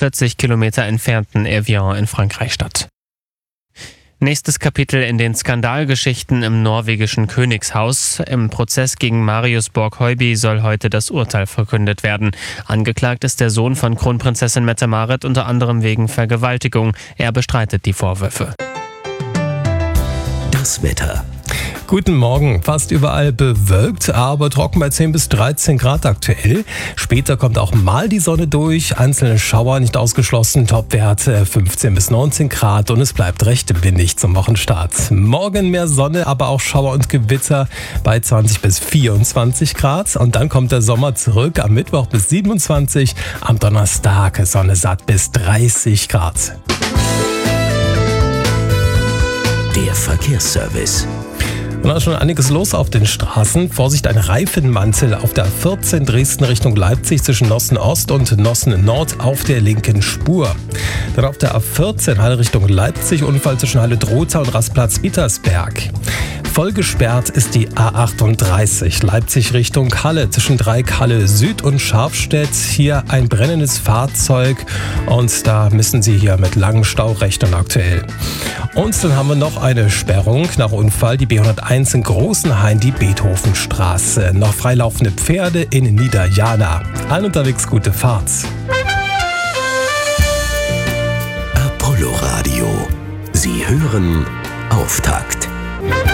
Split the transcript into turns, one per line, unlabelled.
40 Kilometer entfernten Evian in Frankreich statt. Nächstes Kapitel in den Skandalgeschichten im norwegischen Königshaus. Im Prozess gegen Marius Borg-Høiby soll heute das Urteil verkündet werden. Angeklagt ist der Sohn von Kronprinzessin Mette-Marit unter anderem wegen Vergewaltigung. Er bestreitet die Vorwürfe.
Das Wetter.
Guten Morgen. Fast überall bewölkt, aber trocken bei 10 bis 13 Grad aktuell. Später kommt auch mal die Sonne durch. Einzelne Schauer nicht ausgeschlossen. Topwerte 15 bis 19 Grad und es bleibt recht windig zum Wochenstart. Morgen mehr Sonne, aber auch Schauer und Gewitter bei 20 bis 24 Grad. Und dann kommt der Sommer zurück am Mittwoch bis 27. Am Donnerstag Sonne satt bis 30 Grad.
Der Verkehrsservice.
Und da ist schon einiges los auf den Straßen. Vorsicht, ein Reifenmantel auf der 14 Dresden Richtung Leipzig zwischen Nossen Ost und Nossen Nord auf der linken Spur. Dann auf der A14 Halle Richtung Leipzig, Unfall zwischen Halle Drotha und Rastplatz Bietersberg. Voll gesperrt ist die A38 Leipzig Richtung Halle zwischen Dreieck-Halle Süd und Scharfstedt. Hier ein brennendes Fahrzeug und da müssen Sie hier mit langem Stau rechnen aktuell. Und dann haben wir noch eine Sperrung nach Unfall, die B101 in Großenhain, die Beethovenstraße. Noch freilaufende Pferde in Niederjana. Allen unterwegs gute Fahrt.
Apollo Radio. Sie hören Auftakt.